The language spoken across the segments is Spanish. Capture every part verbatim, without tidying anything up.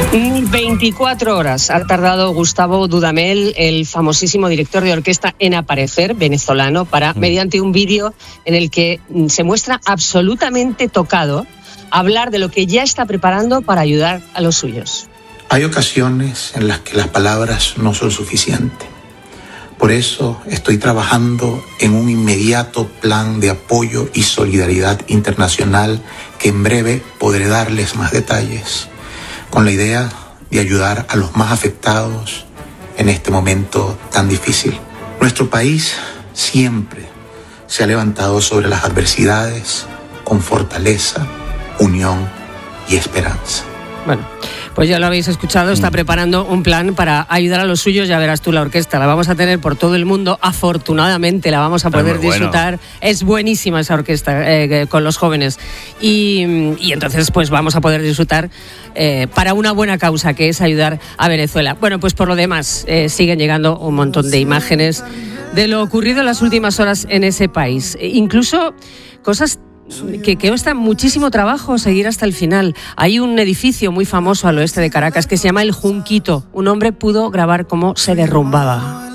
veinticuatro horas ha tardado Gustavo Dudamel, el famosísimo director de orquesta, en aparecer, venezolano, para, mm. mediante un vídeo en el que se muestra absolutamente tocado, hablar de lo que ya está preparando para ayudar a los suyos. Hay ocasiones en las que las palabras no son suficientes. Por eso estoy trabajando en un inmediato plan de apoyo y solidaridad internacional que en breve podré darles más detalles, con la idea de ayudar a los más afectados en este momento tan difícil. Nuestro país siempre se ha levantado sobre las adversidades con fortaleza, unión y esperanza. Bueno, pues ya lo habéis escuchado, está preparando un plan para ayudar a los suyos. Ya verás tú, la orquesta la vamos a tener por todo el mundo, afortunadamente la vamos a poder es disfrutar. Bueno. Es buenísima esa orquesta eh, con los jóvenes y, y entonces pues vamos a poder disfrutar eh, para una buena causa, que es ayudar a Venezuela. Bueno, pues por lo demás eh, siguen llegando un montón de imágenes de lo ocurrido en las últimas horas en ese país, e incluso cosas que, que cuesta muchísimo trabajo seguir hasta el final. Hay un edificio muy famoso al oeste de Caracas que se llama El Junquito. Un hombre pudo grabar cómo se derrumbaba.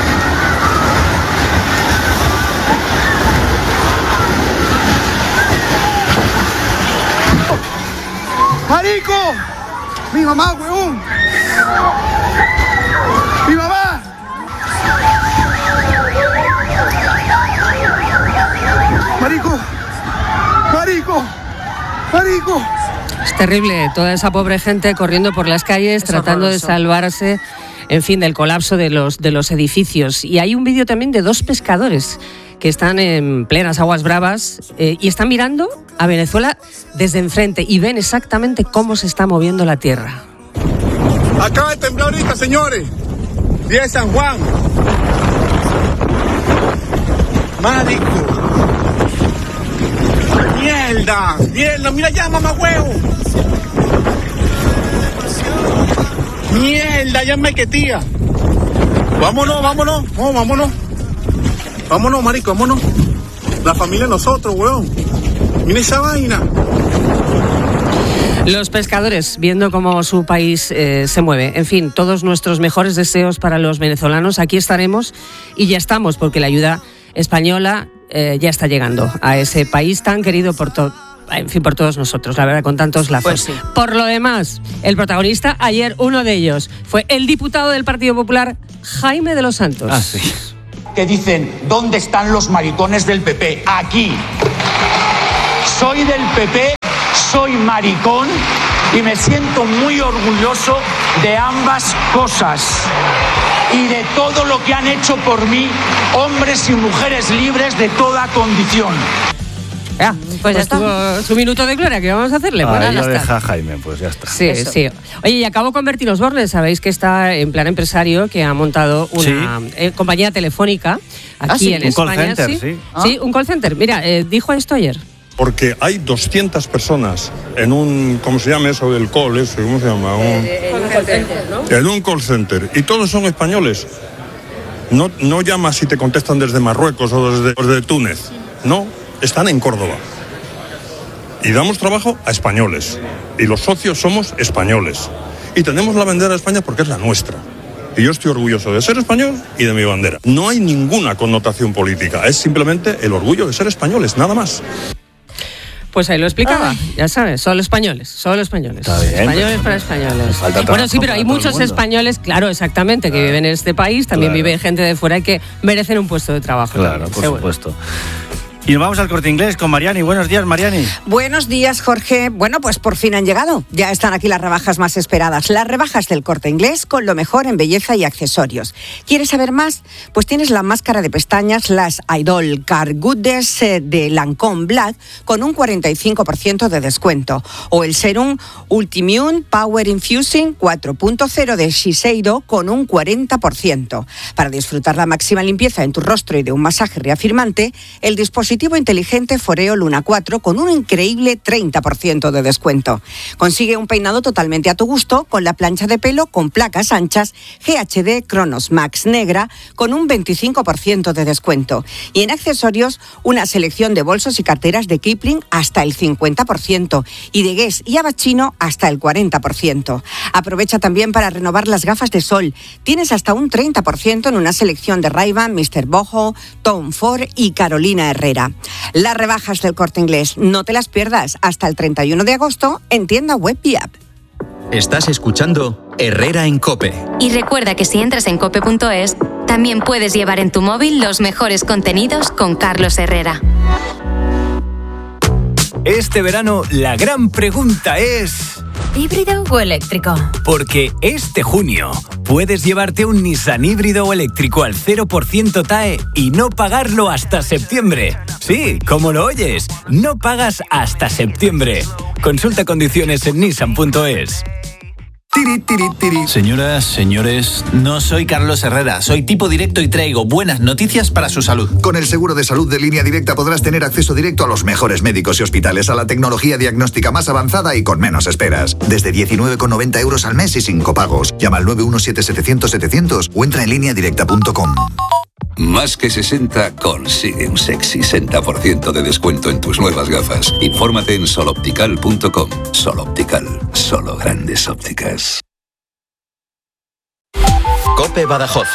¡Marico! ¡Mi mamá, huevón! ¡Mi mamá! ¡Marico! ¡Marico! ¡Marico! Es terrible, toda esa pobre gente corriendo por las calles, es tratando horroroso de salvarse, en fin, del colapso de los, de los edificios. Y hay un vídeo también de dos pescadores que están en plenas aguas bravas eh, y están mirando a Venezuela desde enfrente y ven exactamente cómo se está moviendo la tierra. Acaba de temblar ahorita, señores. Día de San Juan. Marico. ¡Mierda! ¡Mierda! ¡Mira ya, mamá huevo! ¡Mierda! Ya me quetía. Vámonos, vámonos. Oh, vámonos. Vámonos, marico, vámonos. La familia de nosotros, weón. Mira esa vaina. Los pescadores, viendo cómo su país eh, se mueve. En fin, todos nuestros mejores deseos para los venezolanos. Aquí estaremos y ya estamos, porque la ayuda española eh, ya está llegando a ese país tan querido por todos. En fin, por todos nosotros, la verdad, con tantos lazos. Pues sí. Por lo demás, el protagonista ayer, uno de ellos, fue el diputado del Partido Popular, Jaime de los Santos. Ah, sí. Que dicen, ¿dónde están los maricones del P P? Aquí. Soy del P P, soy maricón y me siento muy orgulloso de ambas cosas y de todo lo que han hecho por mí hombres y mujeres libres de toda condición. Ya, pues, pues ya está. Tuvo su minuto de gloria, ¿qué vamos a hacerle? Ahí Bueno, lo deja Jaime, pues ya está. Sí, Eso. sí. Oye, y acabo con Bertín Osborne, sabéis que está en plan empresario, que ha montado una ¿Sí? eh, compañía telefónica aquí ah, ¿sí? en un España. Un call center, sí. Sí, ah. sí un call center. Mira, eh, dijo esto ayer. Porque hay doscientas personas en un, ¿cómo se llama eso del call? Ese, ¿Cómo se llama? Un, eh, en un call center, ¿no? En un call center. Y todos son españoles. No, no llamas si te contestan desde Marruecos o desde, desde Túnez. No, están en Córdoba. Y damos trabajo a españoles. Y los socios somos españoles. Y tenemos la bandera de España porque es la nuestra. Y yo estoy orgulloso de ser español y de mi bandera. No hay ninguna connotación política. Es simplemente el orgullo de ser españoles, nada más. Pues ahí lo explicaba, Ay. ya sabes, solo españoles, solo españoles. Está bien, españoles pues, para españoles. Bueno, sí, pero hay muchos españoles, claro, exactamente, que viven en este país, también claro. vive gente de fuera y que merecen un puesto de trabajo. Claro, también, por seguro. supuesto. Y nos vamos al Corte Inglés con Mariani. Buenos días, Mariani. Buenos días, Jorge. Bueno, pues por fin han llegado. Ya están aquí las rebajas más esperadas. Las rebajas del Corte Inglés con lo mejor en belleza y accesorios. ¿Quieres saber más? Pues tienes la máscara de pestañas, las Idol Car Goodness de Lancôme Black con un cuarenta y cinco por ciento de descuento. O el Serum Ultimune Power Infusing cuatro punto cero de Shiseido con un cuarenta por ciento. Para disfrutar la máxima limpieza en tu rostro y de un masaje reafirmante, el dispositivo dispositivo inteligente Foreo Luna cuatro con un increíble treinta por ciento de descuento. Consigue un peinado totalmente a tu gusto con la plancha de pelo con placas anchas G H D Cronos Max negra con un veinticinco por ciento de descuento. Y en accesorios, una selección de bolsos y carteras de Kipling hasta el cincuenta por ciento y de Guess y Abachino hasta el cuarenta por ciento. Aprovecha también para renovar las gafas de sol. Tienes hasta un treinta por ciento en una selección de Ray-Ban, míster Bojo, Tom Ford y Carolina Herrera. Las rebajas del Corte Inglés, no te las pierdas hasta el treinta y uno de agosto en tienda web y app. Estás escuchando Herrera en COPE. Y recuerda que si entras en cope punto es, también puedes llevar en tu móvil los mejores contenidos con Carlos Herrera. Este verano la gran pregunta es... ¿híbrido o eléctrico? Porque este junio puedes llevarte un Nissan híbrido o eléctrico al cero por ciento T A E y no pagarlo hasta septiembre. Sí, como lo oyes, no pagas hasta septiembre. Consulta condiciones en nissan punto es. Tiri, tiri, tiri. Señoras, señores, no soy Carlos Herrera, soy tipo directo y traigo buenas noticias para su salud. Con el seguro de salud de Línea Directa podrás tener acceso directo a los mejores médicos y hospitales, a la tecnología diagnóstica más avanzada y con menos esperas. Desde diecinueve con noventa euros al mes y sin copagos. Llama al nueve uno siete setecientos setecientos o entra en línea directa punto com. Más que sesenta consigue un sexy sesenta por ciento de descuento en tus nuevas gafas. Infórmate en sol optical punto com. Sol Optical, solo grandes ópticas. COPE Badajoz.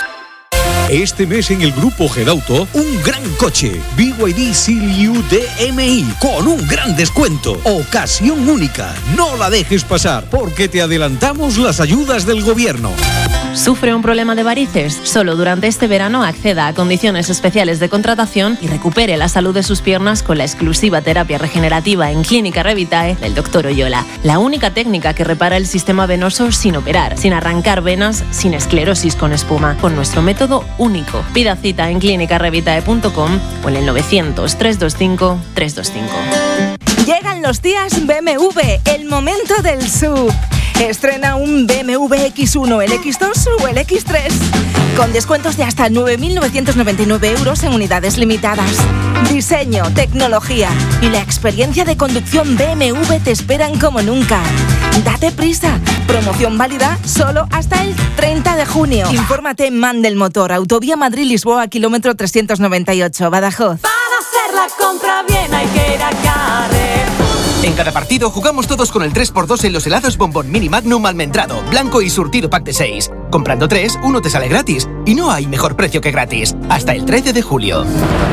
Este mes en el grupo Gedauto, un gran coche, B Y D Seal-U D M I, con un gran descuento. Ocasión única, no la dejes pasar, porque te adelantamos las ayudas del gobierno. ¿Sufre un problema de varices? Solo durante este verano acceda a condiciones especiales de contratación y recupere la salud de sus piernas con la exclusiva terapia regenerativa en Clínica Revitae del doctor Oyola. La única técnica que repara el sistema venoso sin operar, sin arrancar venas, sin esclerosis con espuma, con nuestro método único. Pida cita en clínica revitae punto com o en el novecientos, trescientos veinticinco, trescientos veinticinco. Llegan los días B M W, el momento del S U V. Estrena un B M W equis uno, el equis dos o el equis tres. Con descuentos de hasta nueve mil novecientos noventa y nueve euros en unidades limitadas. Diseño, tecnología y la experiencia de conducción B M W te esperan como nunca. Date prisa. Promoción válida solo hasta el treinta de junio. Infórmate en Man del Motor, Autovía Madrid-Lisboa, kilómetro trescientos noventa y ocho, Badajoz. Para hacer la compra bien hay que ir a Carrefour. En cada partido jugamos todos con el tres por dos en los helados Bombón Mini Magnum almendrado, blanco y surtido pack de seis. Comprando tres, uno te sale gratis. Y no hay mejor precio que gratis. Hasta el trece de julio.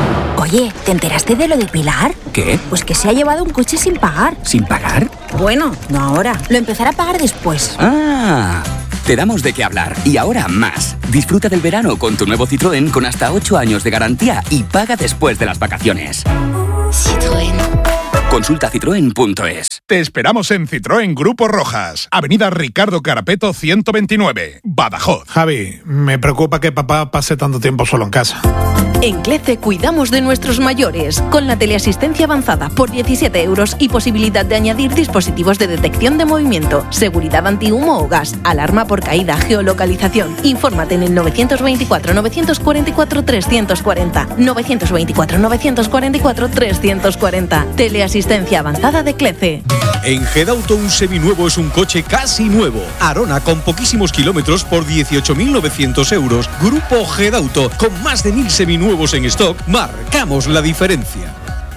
Oye, ¿te enteraste de lo de Pilar? ¿Qué? Pues que se ha llevado un coche sin pagar. ¿Sin pagar? Bueno, no ahora. Lo empezará a pagar después. Ah... Te damos de qué hablar y ahora más. Disfruta del verano con tu nuevo Citroën con hasta ocho años de garantía y paga después de las vacaciones. Citroën. Consulta citroen punto es. Te esperamos en Citroën Grupo Rojas, Avenida Ricardo Carapeto ciento veintinueve, Badajoz. Javi, me preocupa que papá pase tanto tiempo solo en casa. En CLECE cuidamos de nuestros mayores, con la teleasistencia avanzada por diecisiete euros y posibilidad de añadir dispositivos de detección de movimiento, seguridad antihumo o gas, alarma por caída, geolocalización. Infórmate en el novecientos veinticuatro, novecientos cuarenta y cuatro, trescientos cuarenta, novecientos veinticuatro, novecientos cuarenta y cuatro, trescientos cuarenta. Teleasistencia avanzada de CLECE. En Gedauto un seminuevo es un coche casi nuevo. Arona con poquísimos kilómetros por dieciocho mil novecientos euros. Grupo Gedauto con más de mil seminuevos en stock. Marcamos la diferencia.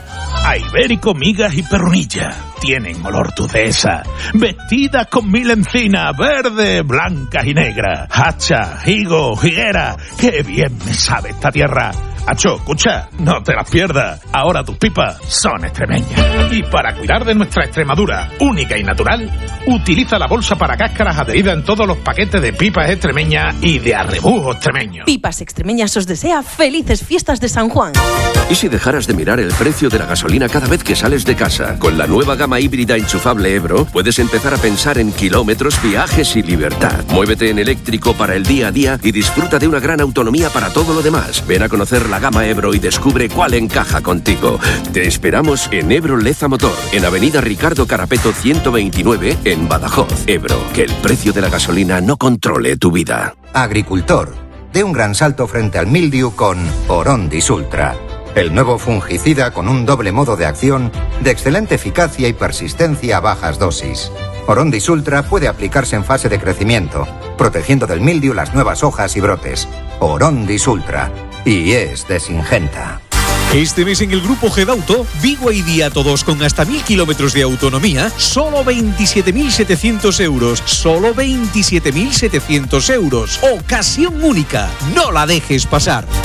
A Ibérico, migas y perrunilla. Tienen olor Tudesa. Vestidas con mil encinas, verde, blancas y negras. Hacha, higo, higuera. ¡Qué bien me sabe esta tierra! Acho, escucha, no te las pierdas. Ahora tus pipas son extremeñas. Y para cuidar de nuestra Extremadura, única y natural, utiliza la bolsa para cáscaras adherida en todos los paquetes de pipas extremeñas y de arrebujos extremeños. Pipas Extremeñas os desea felices fiestas de San Juan. ¿Y si dejaras de mirar el precio de la gasolina cada vez que sales de casa? Con la nueva gama híbrida enchufable Ebro, puedes empezar a pensar en kilómetros, viajes y libertad. Muévete en eléctrico para el día a día y disfruta de una gran autonomía para todo lo demás. Ven a conocer la gama Ebro y descubre cuál encaja contigo. Te esperamos en Ebro Leza Motor, en Avenida Ricardo Carapeto ciento veintinueve, en Badajoz. Ebro, que el precio de la gasolina no controle tu vida. Agricultor, de un gran salto frente al mildiu con Orondis Ultra. El nuevo fungicida con un doble modo de acción de excelente eficacia y persistencia a bajas dosis. Orondis Ultra puede aplicarse en fase de crecimiento, protegiendo del mildiu las nuevas hojas y brotes. Orondis Ultra. Y es de Syngenta. Este mes en el Grupo Gedauto, Vigo y Día todos con hasta mil kilómetros de autonomía, solo veintisiete mil setecientos euros. Solo veintisiete mil setecientos euros. Ocasión única. No la dejes pasar.